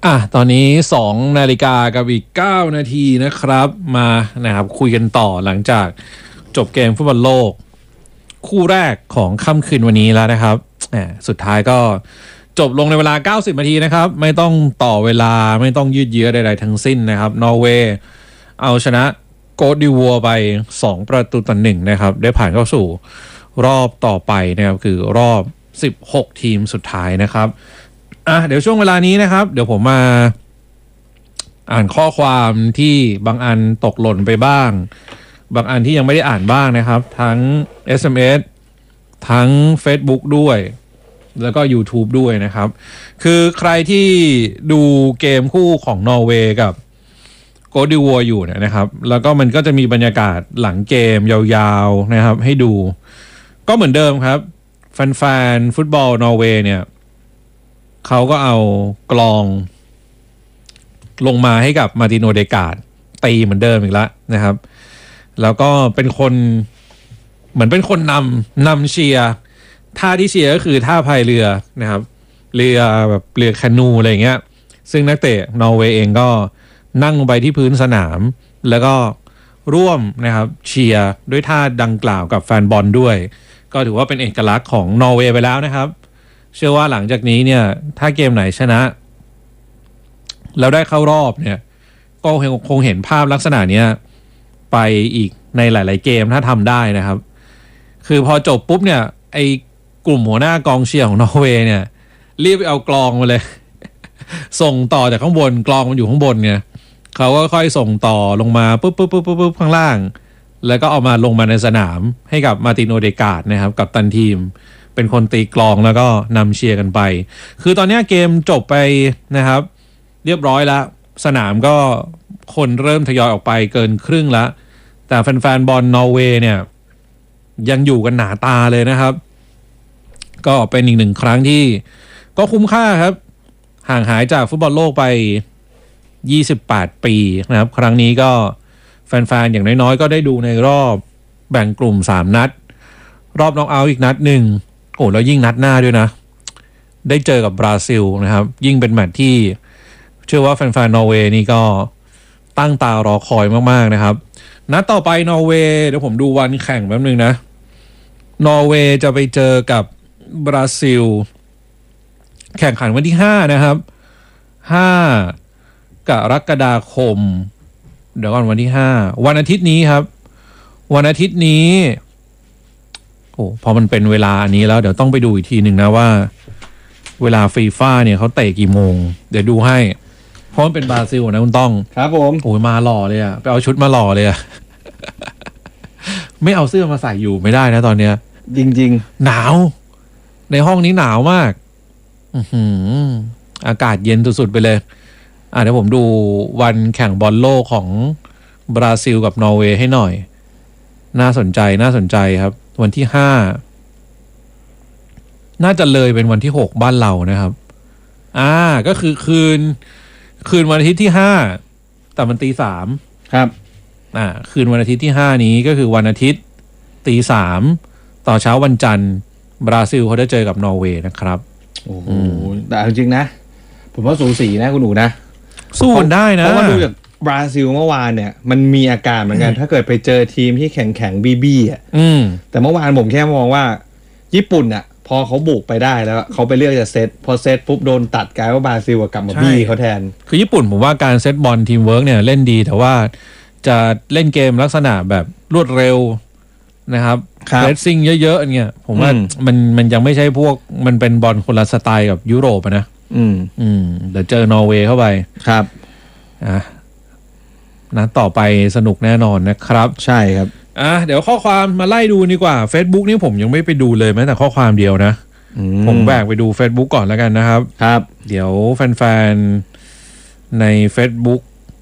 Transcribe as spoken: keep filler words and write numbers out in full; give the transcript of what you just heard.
อ่ะตอนนี้สองนาฬิกากับอีกเก้านาทีนะครับมานะครับคุยกันต่อหลังจากจบเกมฟุตบอลโลกคู่แรกของค่ำคืนวันนี้แล้วนะครับแหมสุดท้ายก็จบลงในเวลาเก้าสิบนาทีนะครับไม่ต้องต่อเวลาไม่ต้องยืดเยื้อใดๆทั้งสิ้นนะครับนอร์เวย์เอาชนะโกทดิวัวไปสองประตูต่อหนึ่งนะครับได้ผ่านเข้าสู่รอบต่อไปนะครับคือรอบสิบหกทีมสุดท้ายนะครับอ่ะเดี๋ยวช่วงเวลานี้นะครับเดี๋ยวผมมาอ่านข้อความที่บางอันตกหล่นไปบ้างบางอันที่ยังไม่ได้อ่านบ้างนะครับทั้ง เอส เอ็ม เอส ทั้ง Facebook ด้วยแล้วก็ YouTube ด้วยนะครับคือใครที่ดูเกมคู่ของนอร์เวย์กับโกทดิวัวอยู่เนี่ยนะครับแล้วก็มันก็จะมีบรรยากาศหลังเกมยาวๆนะครับให้ดูก็เหมือนเดิมครับแฟนๆฟุตบอลนอร์เวย์เนี่ยเขาก็เอากลองลงมาให้กับมาร์ติน โอเดการ์ดตีเหมือนเดิมอีกแล้วนะครับแล้วก็เป็นคนเหมือนเป็นคนนำนำเชียร์ท่าที่เชียร์ก็คือท่าพายเรือนะครับเรือแบบเรือแคนูอะไรเงี้ยซึ่งนักเตะนอร์เวย์เองก็นั่งลงไปที่พื้นสนามแล้วก็ร่วมนะครับเชียร์ด้วยท่าดังกล่าวกับแฟนบอลด้วยก็ถือว่าเป็นเอกลักษณ์ของนอร์เวย์ไปแล้วนะครับเชื่อว่าหลังจากนี้เนี่ยถ้าเกมไหนชนะแล้วได้เข้ารอบเนี่ยก็คงเห็นภาพลักษณะนี้ไปอีกในหลายๆเกมถ้าทำได้นะครับคือพอจบปุ๊บเนี่ยไอ้กลุ่มหัวหน้ากองเชียร์ของนอร์เวย์เนี่ยรีบไปเอากลองมาเลย ส่งต่อจากข้างบนกลองมันอยู่ข้างบนเนี่ยเขาก็ค่อยส่งต่อลงมาปุ๊บปุ๊บปุ๊บปุ๊บข้างล่างแล้วก็เอามาลงมาในสนามให้กับมาร์ติน โอเดการ์ดนะครับกับตันทีมเป็นคนตีกลองแล้วก็นำเชียร์กันไปคือตอนนี้เกมจบไปนะครับเรียบร้อยแล้วสนามก็คนเริ่มทยอยออกไปเกินครึ่งแล้วแต่แฟนๆบอลนอร์เวย์เนี่ยยังอยู่กันหนาตาเลยนะครับก็เป็นอีกหนึ่งครั้งที่ก็คุ้มค่าครับห่างหายจากฟุตบอลโลกไปยี่สิบแปดปีนะครับครั้งนี้ก็แฟนๆอย่างน้อยๆก็ได้ดูในรอบแบ่งกลุ่มสามนัดรอบน็อกเอาท์อีกนัดหนึ่งโอ้แล้วยิ่งนัดหน้าด้วยนะได้เจอกับบราซิลนะครับยิ่งเป็นแมตช์ที่เชื่อว่าแฟนๆนอร์เวย์นี่ก็ตั้งตารอคอยมากๆนะครับนัดต่อไปนอร์เวย์เดี๋ยวผมดูวันแข่งแป๊บนึงนะนอร์เวย์จะไปเจอกับบราซิลแข่งขันวันที่ห้านะครับห้ากรกฎาคมเดี๋ยวก่อนวันที่ห้าวันอาทิตย์นี้ครับวันอาทิตย์นี้โอ้พอมันเป็นเวลาอันนี้แล้วเดี๋ยวต้องไปดูอีกทีหนึ่งนะว่าเวลาฟีฟ่าเนี่ยเขาเตะกี่โมงเดี๋ยวดูให้เพราะมันเป็นบราซิลนะคุณต้องครับผมโอ้ยมาหล่อเลยอะไปเอาชุดมาหล่อเลยอะ ไม่เอาเสื้อมาใส่อยู่ไม่ได้นะตอนเนี้ยจริงๆหนาวในห้องนี้หนาวมากอื้อหืออากาศเย็นสุดๆไปเลยอ่ะเดี๋ยวผมดูวันแข่งบอลโลกของบราซิลกับนอร์เวย์ให้หน่อยน่าสนใจน่าสนใจครับวันที่ห้าน่าจะเลยเป็นวันที่หกบ้านเรานะครับอ่าก็คือคืนคืนวันอาทิตย์ที่ห้าแต่มันตีสามครับอ่าคืนวันอาทิตย์ที่ห้านี้ก็คือวันอาทิตย์ตีสามต่อเช้าวันจันทร์บราซิลเขาได้เจอกับนอร์เวย์นะครับโอ้โหแต่จริงๆนะผมว่าสูสีนะคุณหนูนะสู้กันได้นะเพราะว่าดูจากบราซิลเมื่อวานเนี่ยมันมีอาการเหมือนกันถ้าเกิดไปเจอทีมที่แข็งแข็งบี้บี้อ่ะแต่เมื่อวานผมแค่มองว่าญี่ปุ่นอ่ะพอเขาบุกไปได้แล้วเขาไปเลือกจะเซตพอเซตปุ๊บโดนตัดกลายว่าบราซิลกลับมาบี้เขาแทนคือญี่ปุ่นผมว่าการเซตบอลทีมเวิร์กเนี่ยเล่นดีแต่ว่าจะเล่นเกมลักษณะแบบรวดเร็วนะครับเรสซิ่งเยอะๆเนี่ยผมว่ามันมันยังไม่ใช่พวกมันเป็นบอลคนละสไตล์กับยุโรปนะอืมอืมเดี๋ยวเจอนอร์เวย์เข้าไปครับอ่ะนะต่อไปสนุกแน่นอนนะครับใช่ครับอ่ะเดี๋ยวข้อความมาไล่ดูดีกว่า Facebook นี่ผมยังไม่ไปดูเลยแม้แต่ข้อความเดียวนะผมแบกไปดู Facebook ก่อนแล้วกันนะครับครับเดี๋ยวแฟนๆใน Facebook